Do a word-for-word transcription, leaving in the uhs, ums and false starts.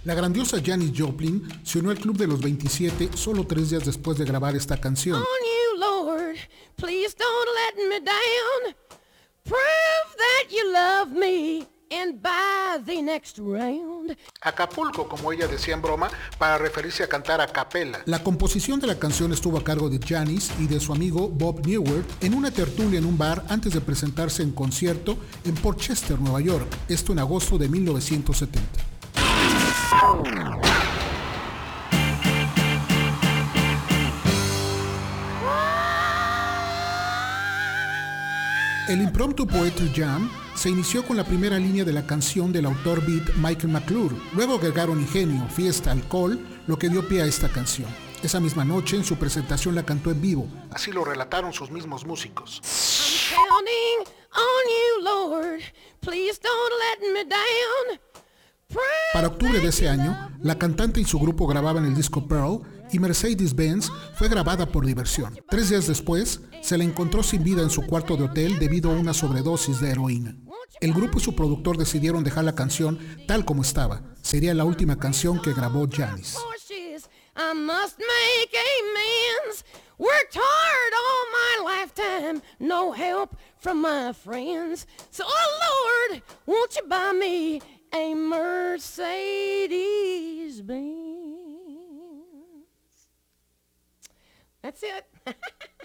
La grandiosa Janis Joplin se unió al Club de los veintisiete solo tres días después de grabar esta canción. On you, Lord, please don't let me down. Prove that you love me and buy the next round. Acapulco, como ella decía en broma, para referirse a cantar a capela. La composición de la canción estuvo a cargo de Janis y de su amigo Bob Newhart en una tertulia en un bar antes de presentarse en concierto en Port Chester, Nueva York, esto en agosto de mil novecientos setenta. El Impromptu Poetry Jam se inició con la primera línea de la canción del autor beat Michael McClure. Luego agregaron ingenio, fiesta, alcohol, lo que dio pie a esta canción. Esa misma noche, en su presentación, la cantó en vivo. Así lo relataron sus mismos músicos. I'm counting on you, Lord, please don't let me down. Para octubre de ese año, la cantante y su grupo grababan el disco Pearl y Mercedes-Benz fue grabada por diversión. Tres días después, se la encontró sin vida en su cuarto de hotel debido a una sobredosis de heroína. El grupo y su productor decidieron dejar la canción tal como estaba. Sería la última canción que grabó Janis. I must make amends. Worked hard all my lifetime, no help from my friends. So, oh Lord, won't you buy me a Mercedes Benz? That's it.